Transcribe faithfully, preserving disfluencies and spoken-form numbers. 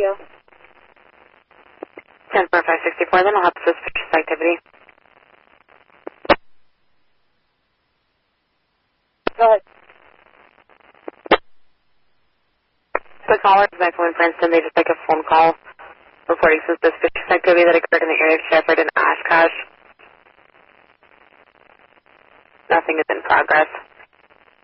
you. ten four five sixty-four, then I'll have suspicious activity. Go ahead. The caller is back from Princeton. They just make a phone call reporting some suspicious activity that occurred in the area of Shepherd and Oshkosh. Nothing is in progress.